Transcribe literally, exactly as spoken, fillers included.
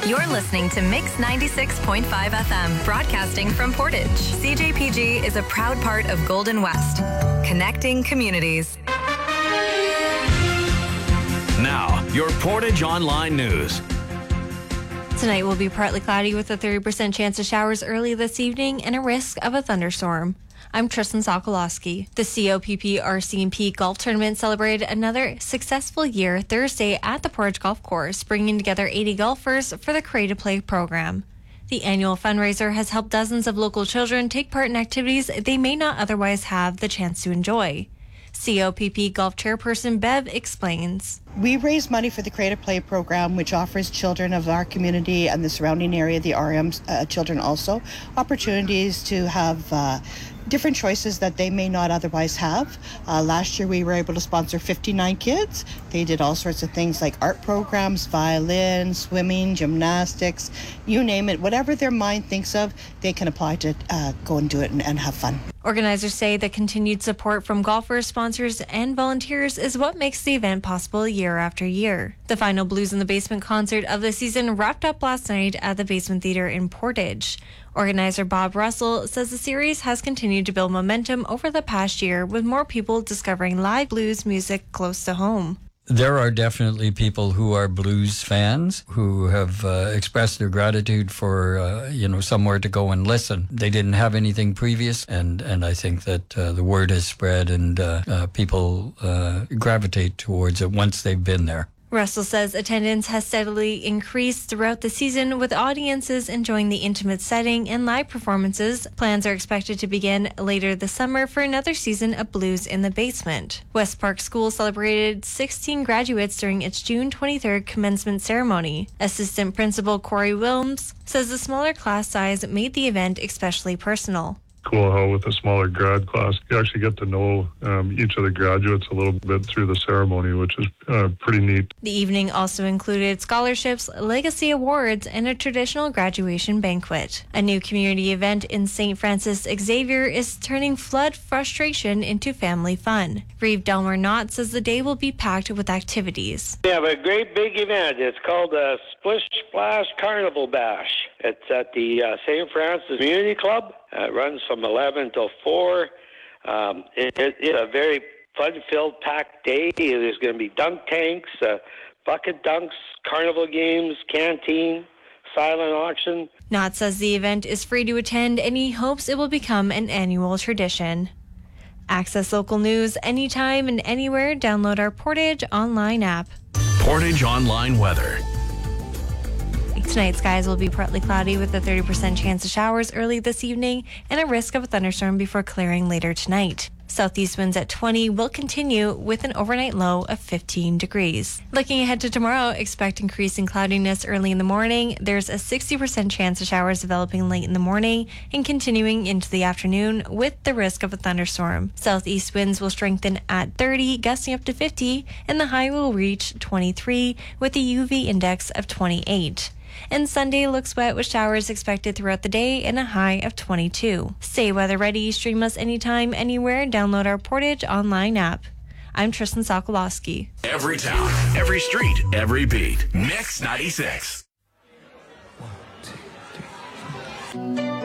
You're listening to Mix ninety-six point five F M, broadcasting from Portage. C J P G is a proud part of Golden West, connecting communities. Now, your Portage Online News. Tonight will be partly cloudy with a thirty percent chance of showers early this evening and a risk of a thunderstorm. I'm Tristan Sokolowski. The C O P P R C M P Golf Tournament celebrated another successful year Thursday at the Portage Golf Course, bringing together eighty golfers for the Create to Play program. The annual fundraiser has helped dozens of local children take part in activities they may not otherwise have the chance to enjoy. C O P P Golf Chairperson Bev explains. We raise money for the Create to Play program, which offers children of our community and the surrounding area, the R M uh, children also, opportunities to have uh, different choices that they may not otherwise have. Uh, last year we were able to sponsor fifty-nine kids. They did all sorts of things like art programs, violin, swimming, gymnastics, you name it. Whatever their mind thinks of, they can apply to uh, go and do it and, and have fun. Organizers say the continued support from golfers, sponsors, and volunteers is what makes the event possible year after year. The final Blues in the Basement concert of the season wrapped up last night at the Basement Theatre in Portage. Organizer Bob Russell says the series has continued to build momentum over the past year, with more people discovering live blues music close to home. There are definitely people who are blues fans who have uh, expressed their gratitude for, uh, you know, somewhere to go and listen. They didn't have anything previous, and, and I think that uh, the word has spread and uh, uh, people uh, gravitate towards it once they've been there. Russell says attendance has steadily increased throughout the season, with audiences enjoying the intimate setting and live performances. Plans are expected to begin later this summer for another season of Blues in the Basement. West Park School celebrated sixteen graduates during its June twenty-third commencement ceremony. Assistant Principal Corey Wilms says the smaller class size made the event especially personal. Cool how with a smaller grad class you actually get to know um, each of the graduates a little bit through the ceremony, which is uh, pretty neat. The evening also included scholarships, legacy awards, and a traditional graduation banquet. A new community event in Saint Francis Xavier is turning flood frustration into family fun. Reeve Delmer Knott says the day will be packed with activities. We have a great big event. It's called the Splish Splash Carnival Bash. It's at the uh, Saint Francis Community Club. Uh, it runs from eleven till four. Um, it, it, it's a very fun-filled, packed day. There's going to be dunk tanks, uh, bucket dunks, carnival games, canteen, silent auction. Knott says the event is free to attend, and he hopes it will become an annual tradition. Access local news anytime and anywhere. Download our Portage Online app. Portage Online weather. Tonight, skies will be partly cloudy with a thirty percent chance of showers early this evening and a risk of a thunderstorm before clearing later tonight. Southeast winds at twenty will continue with an overnight low of fifteen degrees. Looking ahead to tomorrow, expect increasing cloudiness early in the morning. There's a sixty percent chance of showers developing late in the morning and continuing into the afternoon with the risk of a thunderstorm. Southeast winds will strengthen at thirty, gusting up to fifty, and the high will reach twenty-three with a U V index of twenty-eight. And Sunday looks wet with showers expected throughout the day and a high of twenty-two. Stay weather ready. Stream us anytime, anywhere. Download our Portage Online app. I'm Tristan Sokolowski. Every town, every street, every beat. Mix ninety-six.